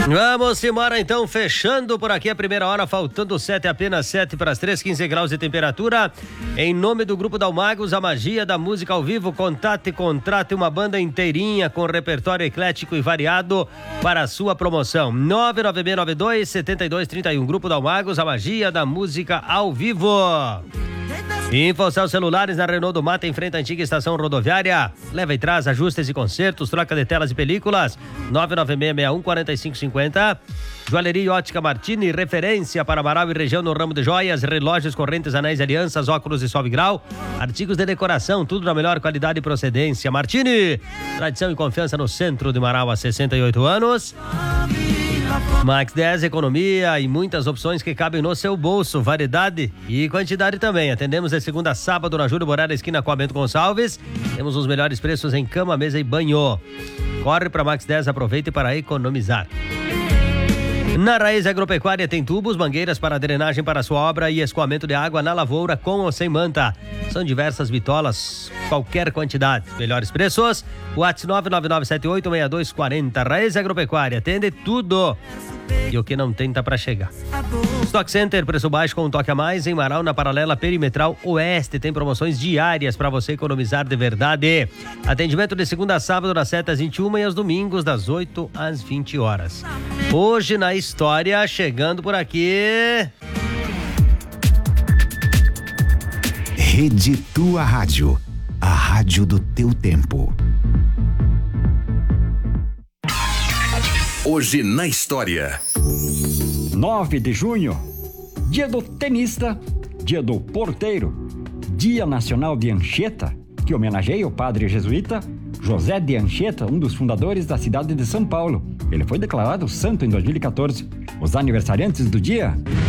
Vamos embora então, fechando por aqui a primeira hora, faltando apenas 7 para as 3, 15 graus de temperatura. Em nome do Grupo Dalmagos, a magia da música ao vivo, contrate uma banda inteirinha com repertório eclético e variado para a sua promoção. 99692-7231, Grupo Dalmagos, a magia da música ao vivo. Infocel Celulares na Renault do Mata, em frente à antiga estação rodoviária. Leva e traz ajustes e consertos, troca de telas e películas. 996614550. Joalheria e Ótica Martini, referência para Amaral e região no ramo de joias, relógios, correntes, anéis, alianças, óculos e sol e grau. Artigos de decoração, tudo na melhor qualidade e procedência. Martini, tradição e confiança no centro de Amaral há 68 anos. Max 10, economia e muitas opções que cabem no seu bolso, variedade e quantidade também. Atendemos de segunda a sábado na Júlio Borara, esquina com a Bento Gonçalves. Temos os melhores preços em cama, mesa e banho. Corre para Max 10, aproveite para economizar. Na Raiz Agropecuária tem tubos, mangueiras para drenagem para sua obra e escoamento de água na lavoura com ou sem manta. São diversas bitolas, qualquer quantidade. Melhores preços, WhatsApp 999786240. Raiz Agropecuária, atende tudo. E o que não tem tá para chegar. Stock Center, preço baixo com um toque a mais. Em Marau, na paralela perimetral oeste, tem promoções diárias para você economizar de verdade. Atendimento de segunda a sábado das 7 às 21 e aos domingos das 8 às 20 horas. Hoje na história, chegando por aqui... Rede Tua Rádio, a rádio do teu tempo. Hoje na história. 9 de junho, dia do tenista, dia do porteiro, dia nacional de Anchieta, que homenageia o padre jesuíta José de Anchieta, um dos fundadores da cidade de São Paulo. Ele foi declarado santo em 2014. Os aniversariantes do dia: